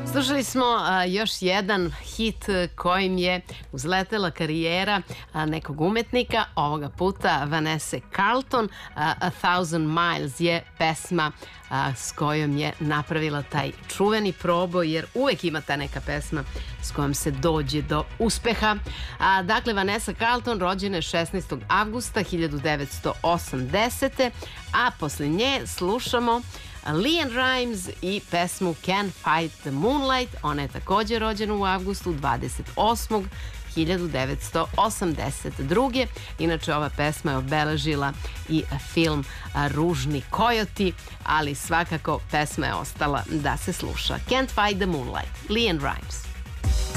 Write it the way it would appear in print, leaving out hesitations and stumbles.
Slušali smo još jedan hit kojim je uzletela karijera nekog umetnika, ovoga puta Vanessa Carlton. A Thousand Miles je pesma s kojom je napravila taj čuveni proboj, jer uvek ima ta neka pesma s kojom se dođe do uspeha. Dakle, Vanessa Carlton rođena je 16. avgusta 1980. A posle nje slušamo LeAnn Rimes i pesmu Can't Fight the Moonlight. Ona je takođe rođena u avgustu 28. 1982. Inače, ova pesma je obeležila i film Ružni kojoti, ali svakako pesma je ostala da se sluša. Can't Fight the Moonlight, LeAnn Rimes.